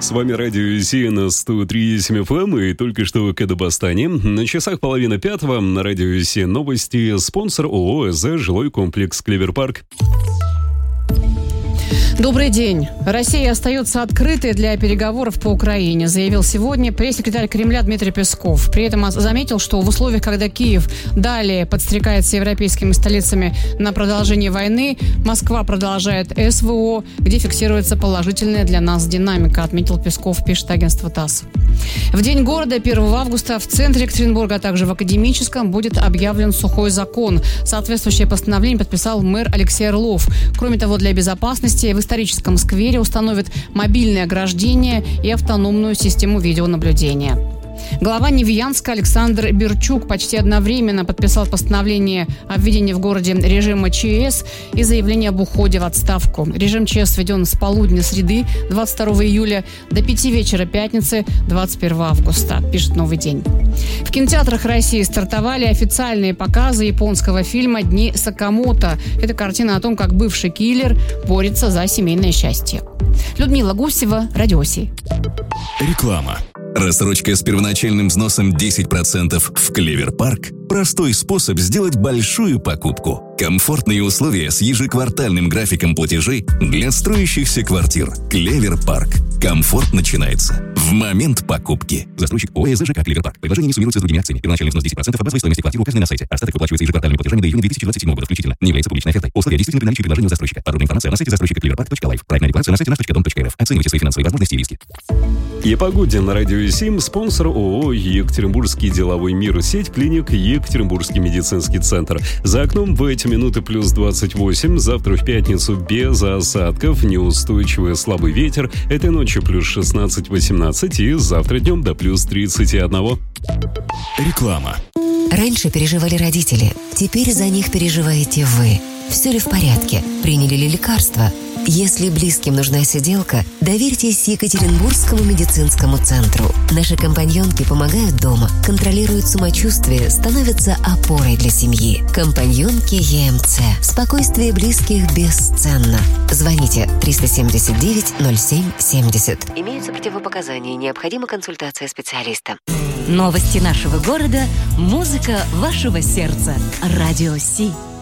С вами радио Си на 103.7 FM и только что Кадабастане. На часах 4:30 на радио Си новости. Спонсор ООО «ЭЗ» жилой комплекс «Клевер-парк». Добрый день. Россия остается открытой для переговоров по Украине, заявил сегодня пресс-секретарь Кремля Дмитрий Песков. При этом заметил, что в условиях, когда Киев далее подстрекается европейскими столицами на продолжение войны, Москва продолжает СВО, где фиксируется положительная для нас динамика, отметил Песков, пишет агентство ТАСС. В День города 1 августа в центре Екатеринбурга, а также в Академическом будет объявлен сухой закон. Соответствующее постановление подписал мэр Алексей Орлов. Кроме того, для безопасности в историческом сквере установят мобильное ограждение и автономную систему видеонаблюдения. Глава Невьянска Александр Берчук почти одновременно подписал постановление о введении в городе режима ЧС и заявление об уходе в отставку. Режим ЧС введен с полудня среды 22 июля до 5 вечера пятницы 21 августа, пишет «Новый день». В кинотеатрах России стартовали официальные показы японского фильма «Дни Сакамото». Это картина о том, как бывший киллер борется за семейное счастье. Людмила Гусева, Радио Си. Реклама. Рассрочка с первоначальным взносом 10% в Клевер-парк – простой способ сделать большую покупку. Комфортные условия с ежеквартальным графиком платежей для строящихся квартир. Клевер-парк. Комфорт начинается в момент покупки. Застройщик ОЭЗ ЖК «Клевер-парк». Предложение не суммируется с другими акциями. Первоначальный взнос 10% от базовой стоимости квартиры указаны на сайте. Остаток выплачивается ежеквартальными платежами до июня 2027 года включительно. Не является публичной офертой. Условия действительно при наличии предложения застройщика. Подробная информация на сайте застройщика cleverpark.life. Проектная декларация на сайте nаш.дом.рф. Оценивайте свои финансовые возможности и риски. И погоде на радио 7 спонсор ООО «Екатеринбургский деловой мир», сеть клиник «Екатеринбургский медицинский центр». За окном в эти минуты плюс 28, завтра в пятницу без осадков, неустойчивый слабый ветер, этой ночью плюс 16-18 и завтра днем до плюс 31. Реклама. Раньше переживали родители, теперь за них переживаете вы. Все ли в порядке? Приняли ли лекарства? Если близким нужна сиделка, доверьтесь Екатеринбургскому медицинскому центру. Наши компаньонки помогают дома, контролируют самочувствие, становятся опорой для семьи. Компаньонки ЕМЦ. Спокойствие близких бесценно. Звоните 379-07-70. Имеются противопоказания, необходима консультация специалиста. Новости нашего города, музыка вашего сердца. Радио Си.